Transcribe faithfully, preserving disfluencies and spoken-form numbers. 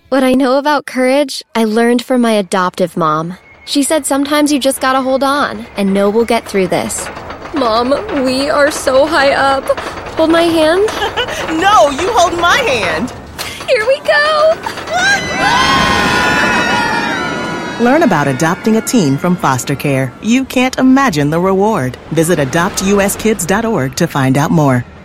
What I know about courage, I learned from my adoptive mom. She said sometimes you just gotta hold on and know we'll get through this. Mom, we are so high up. Hold my hand. No, you hold my hand. Here we go. Learn about adopting a teen from foster care. You can't imagine the reward. Visit adopt u s kids dot org to find out more.